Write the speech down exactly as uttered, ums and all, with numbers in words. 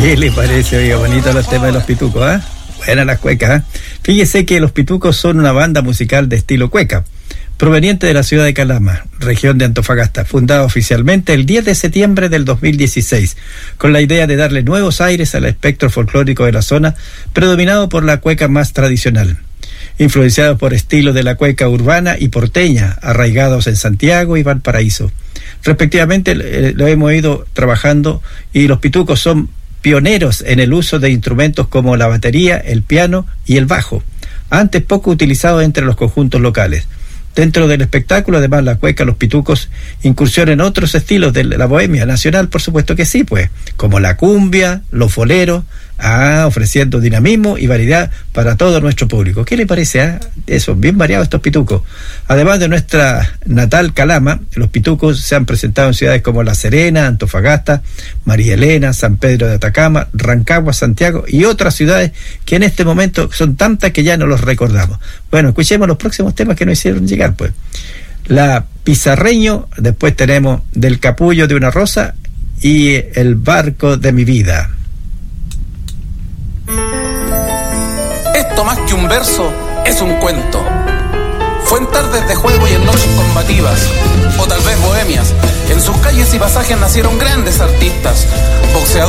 ¿Qué le parece? Oiga, bonito los temas de los pitucos, ¿ah? ¿eh? Buenas las cuecas, ¿eh? Fíjese que los pitucos son una banda musical de estilo cueca, proveniente de la ciudad de Calama, región de Antofagasta, fundada oficialmente el diez de septiembre del dos mil dieciséis, con la idea de darle nuevos aires al espectro folclórico de la zona, predominado por la cueca más tradicional. Influenciados por estilos de la cueca urbana y porteña, arraigados en Santiago y Valparaíso. Respectivamente, lo hemos ido trabajando y los pitucos son pioneros en el uso de instrumentos como la batería, el piano y el bajo, antes poco utilizados entre los conjuntos locales. Dentro del espectáculo, además, la cueca, los pitucos incursionan en otros estilos de la bohemia nacional, por supuesto que sí, pues, como la cumbia, los boleros, ah, ofreciendo dinamismo y variedad para todo nuestro público. ¿Qué le parece? Ah? Eso, bien variados estos pitucos. Además de nuestra natal Calama, los pitucos se han presentado en ciudades como La Serena, Antofagasta, María Elena, San Pedro de Atacama, Rancagua, Santiago y otras ciudades que en este momento son tantas que ya no los recordamos. Bueno, escuchemos los próximos temas que nos hicieron llegar, pues. La Pizarreño, después tenemos Del capullo de una rosa y El barco de mi vida. Esto más que un verso es un cuento. Fue en tardes de juego y en noches combativas, o tal vez bohemias. En sus calles y pasajes nacieron grandes artistas, boxeadores.